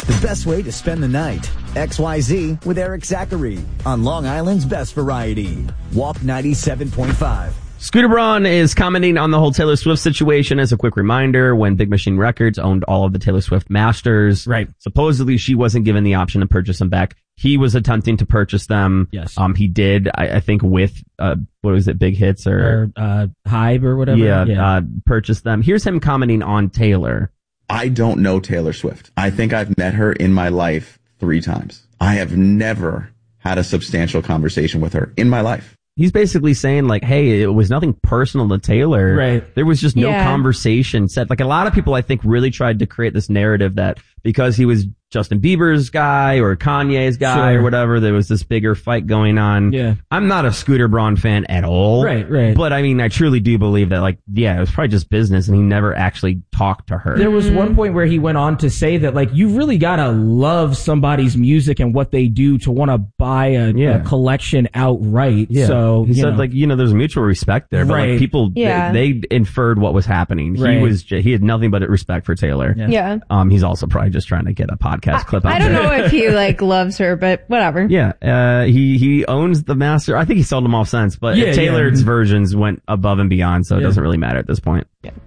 The best way to spend the night. XYZ with Eric Zachary on Long Island's Best Variety. Walk 97.5. Scooter Braun is commenting on the whole Taylor Swift situation. As a quick reminder, when Big Machine Records owned all of the Taylor Swift masters, right, supposedly she wasn't given the option to purchase them back. He was attempting to purchase them. Yes. He did, I think, with, what was it, Big Hits or Hybe or whatever. Yeah, purchase them. Here's him commenting on Taylor. I don't know Taylor Swift. I think I've met her in my life 3 times. I have never had a substantial conversation with her in my life. He's basically saying, like, hey, it was nothing personal to Taylor. Right. There was just no conversation said. Like, a lot of people, I think, really tried to create this narrative that because he was Justin Bieber's guy or Kanye's guy or whatever, there was this bigger fight going on. Yeah. I'm not a Scooter Braun fan at all. Right. But, I mean, I truly do believe that, like, yeah, it was probably just business and he never actually talked to her. There was one point where he went on to say that, like, you really gotta love somebody's music and what they do to want to buy a collection outright. Yeah. So he said, like, you know, there's mutual respect there, but like people, they inferred what was happening. Right. He had nothing but respect for Taylor. Yeah. He's also probably just trying to get a podcast clip out I don't there. know if he like loves her, but whatever. Yeah. He owns the master. I think he sold them off since, but Taylor's versions went above and beyond, so it doesn't really matter at this point. Yeah.